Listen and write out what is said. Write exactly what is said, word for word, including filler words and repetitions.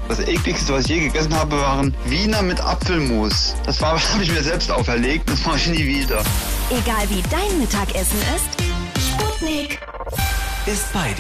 Das ekligste, was ich je gegessen habe, waren Wiener mit Apfelmus. Das war, habe ich mir selbst auferlegt, das mache ich nie wieder. Egal wie dein Mittagessen ist, Sputnik Ist bei dir.